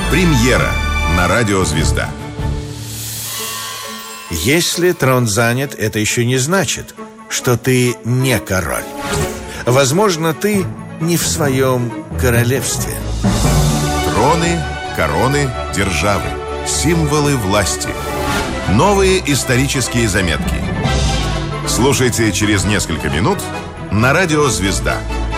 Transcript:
Премьера на радио «Звезда». Если трон занят, это еще не значит, что ты не король. Возможно, ты не в своем королевстве. Троны, короны, державы, символы власти. Новые исторические заметки. Слушайте через несколько минут на радио «Звезда».